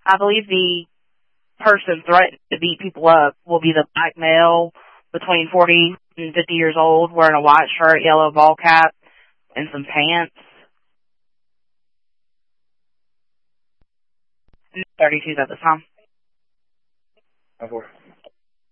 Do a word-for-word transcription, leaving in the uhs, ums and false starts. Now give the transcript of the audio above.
I believe the person threatening to beat people up will be the black male between forty and fifty years old, wearing a white shirt, yellow ball cap, and some pants. thirty-two at the time. Of course.